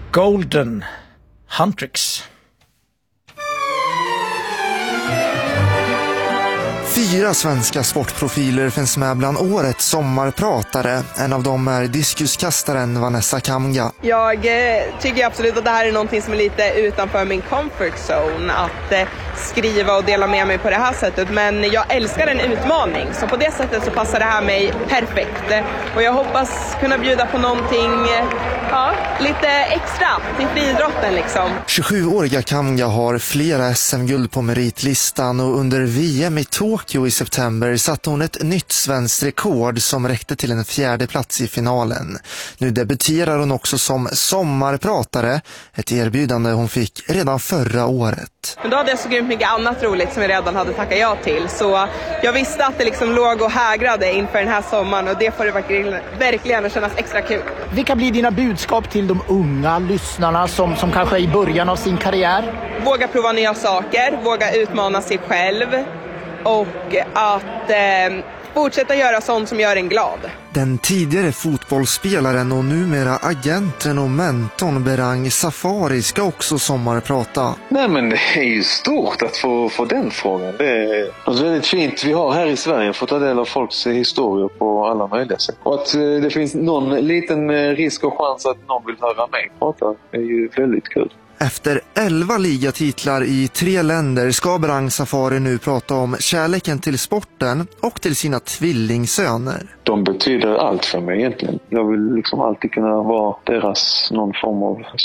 Golden Huntrix. 4 svenska sportprofiler finns med bland årets sommarpratare. En av dem är diskuskastaren Vanessa Kamga. Jag tycker absolut att det här är någonting som är lite utanför min comfort zone. Att skriva och dela med mig på det här sättet. Men jag älskar en utmaning. Så på det sättet så passar det här mig perfekt. Och jag hoppas kunna bjuda på någonting lite extra till friidrotten liksom. 27-åriga Kamga har flera SM-guld på meritlistan och under VM i Tokyo i september satte hon ett nytt svenskt rekord som räckte till en 4:e plats i finalen. Nu debuterar hon också som sommarpratare, ett erbjudande hon fick redan förra året. Men då hade jag så grymt mycket annat roligt som jag redan hade tackat ja till. Så jag visste att det liksom låg och hägrade inför den här sommaren och det får det verkligen kännas extra kul. Vilka blir dina budskap till de unga lyssnarna som kanske är i början av sin karriär? Våga prova nya saker, våga utmana sig själv och att fortsätta göra sånt som gör en glad. Den tidigare fotbollsspelaren och numera agenten och mentorn Berang Safari ska också sommarprata. Nej, men det är ju stort att få den frågan. Det är något väldigt fint vi har här i Sverige, få ta del av folks historier på alla möjliga sätt. Och att det finns någon liten risk och chans att någon vill höra mig prata är ju väldigt kul. Efter 11 ligatitlar i 3 länder ska Berang Safari nu prata om kärleken till sporten och till sina tvillingsöner. De betyder allt för mig egentligen. Jag vill liksom alltid kunna vara deras någon form av